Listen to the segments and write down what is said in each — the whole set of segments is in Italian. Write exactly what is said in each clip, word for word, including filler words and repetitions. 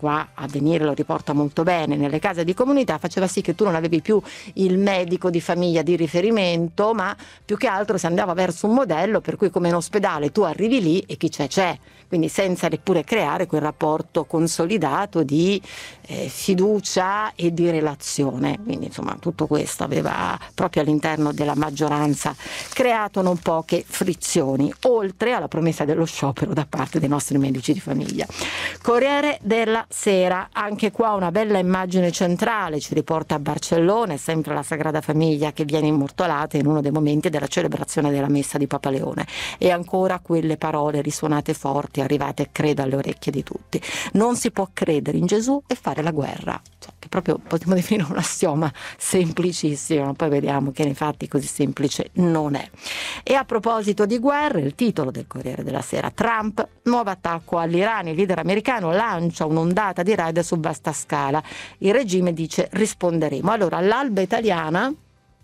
qua a venire lo riporta molto bene, nelle case di comunità faceva sì che tu non avevi più il medico di famiglia di riferimento, ma più che altro si andava verso un modello per cui come in ospedale tu arrivi lì e chi c'è c'è, quindi senza neppure creare quel rapporto consolidato di eh, fiducia e di relazione. Quindi insomma tutto questo aveva proprio all'interno della maggioranza creato non poche frizioni, oltre alla promessa dello sciopero da parte dei nostri medici di famiglia. Corriere della Sera, anche qua una bella immagine centrale, ci riporta a Barcellona, è sempre la Sagrada Famiglia che viene immortalata in uno dei momenti della celebrazione della messa di Papa Leone, e ancora quelle parole risuonate forti, arrivate credo alle orecchie di tutti: non si può credere in Gesù e fare la guerra, cioè, che proprio potremmo definire un assioma semplicissimo, ma poi vediamo che nei fatti così semplice non è. E a proposito di guerre, il titolo del Corriere della Sera: Trump, nuovo attacco all'Iran, il leader americano lancia un'ondata di raid su vasta scala, il regime dice risponderemo. Allora, all'Alba Italiana,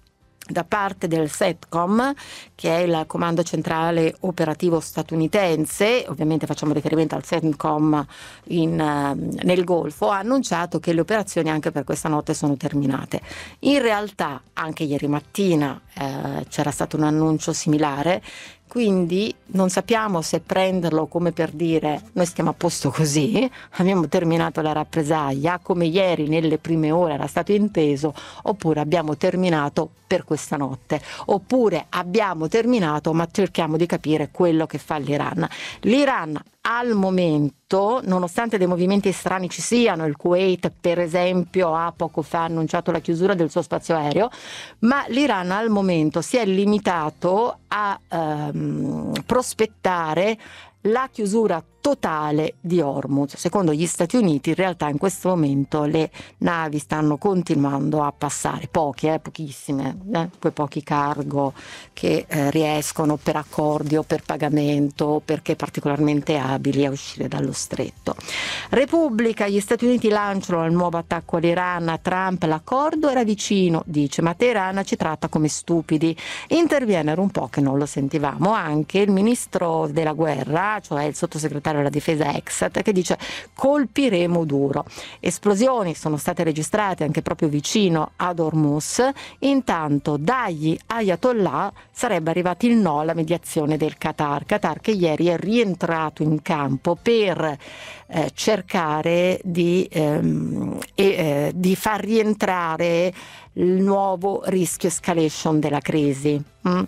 da parte del CENTCOM, che è il comando centrale operativo statunitense, ovviamente facciamo riferimento al CENTCOM in, nel Golfo, ha annunciato che le operazioni anche per questa notte sono terminate. In realtà anche ieri mattina eh, c'era stato un annuncio similare, quindi non sappiamo se prenderlo come per dire noi stiamo a posto così, abbiamo terminato la rappresaglia come ieri nelle prime ore era stato inteso, oppure abbiamo terminato per questa notte, oppure abbiamo terminato ma cerchiamo di capire quello che fa l'Iran. L'Iran al momento, nonostante dei movimenti strani ci siano, il Kuwait per esempio ha poco fa annunciato la chiusura del suo spazio aereo, ma l'Iran al momento si è limitato a ehm, prospettare la chiusura totale di Hormuz. Secondo gli Stati Uniti in realtà in questo momento le navi stanno continuando a passare, poche, eh, pochissime, eh, quei pochi cargo che eh, riescono per accordi o per pagamento o perché particolarmente abili a uscire dallo stretto. Repubblica, gli Stati Uniti lanciano il nuovo attacco all'Iran, a Trump l'accordo era vicino, dice, ma Teheran ci tratta come stupidi. Interviene un po' che non lo sentivamo anche il ministro della guerra, cioè il sottosegretario alla difesa Exat, che dice colpiremo duro. Esplosioni sono state registrate anche proprio vicino ad Hormuz. Intanto dagli Ayatollah sarebbe arrivato il no alla mediazione del Qatar Qatar che ieri è rientrato in campo per eh, cercare di, ehm, e, eh, di far rientrare il nuovo rischio escalation della crisi. mm?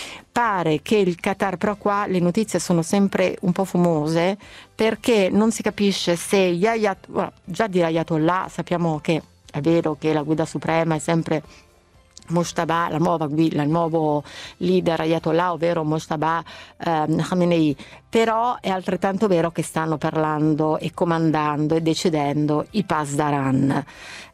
Pare che il Qatar, però qua le notizie sono sempre un po' fumose, perché non si capisce se gli Ayatollah, già di Ayatollah sappiamo che è vero che la guida suprema è sempre Mojtaba, la nuova guida, il nuovo leader Ayatollah, ovvero Mojtaba eh, Khamenei, però è altrettanto vero che stanno parlando e comandando e decidendo i Pasdaran.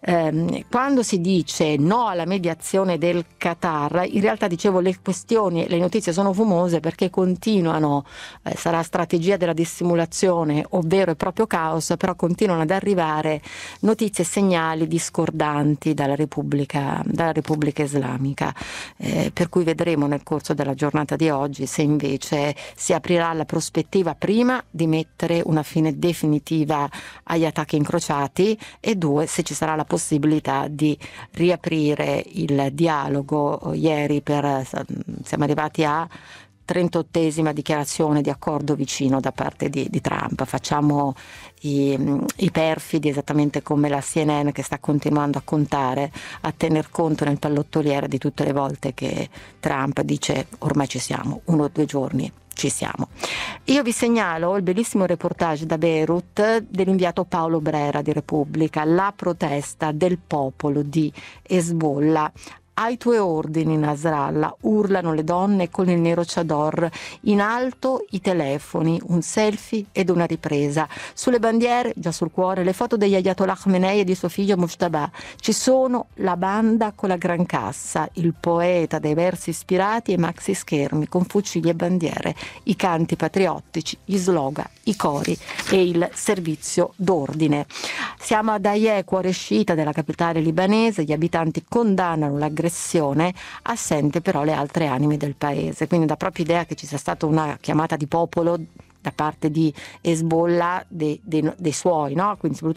Eh, quando si dice no alla mediazione del Qatar, in realtà dicevo le questioni, le notizie sono fumose perché continuano, eh, sarà strategia della dissimulazione o vero e proprio caos, però continuano ad arrivare notizie e segnali discordanti dalla Repubblica, dalla Repubblica Islamica, eh, per cui vedremo nel corso della giornata di oggi se invece si aprirà la prospettiva prima di mettere una fine definitiva agli attacchi incrociati e due se ci sarà la possibilità di riaprire il dialogo. Ieri per, siamo arrivati a trentottesima dichiarazione di accordo vicino da parte di, di Trump. Facciamo i, i perfidi esattamente come la C N N che sta continuando a contare, a tener conto nel pallottoliere di tutte le volte che Trump dice ormai ci siamo, uno o due giorni ci siamo. Io vi segnalo il bellissimo reportage da Beirut dell'inviato Paolo Brera di Repubblica, la protesta del popolo di Hezbollah. Ai tuoi ordini, Nasrallah, urlano le donne con il nero chador, in alto i telefoni, un selfie ed una ripresa. Sulle bandiere, già sul cuore, le foto degli Ayatollah Khamenei e di suo figlio Mujtaba. Ci sono la banda con la gran cassa, il poeta dei versi ispirati e maxi schermi con fucili e bandiere, i canti patriottici, gli slogan, i cori e il servizio d'ordine. Siamo ad Aie, cuore sciita della capitale libanese, gli abitanti condannano l'aggressione, assente però le altre anime del paese, quindi dà proprio idea che ci sia stata una chiamata di popolo da parte di Hezbollah dei, dei, dei suoi, no? Quindi soprattutto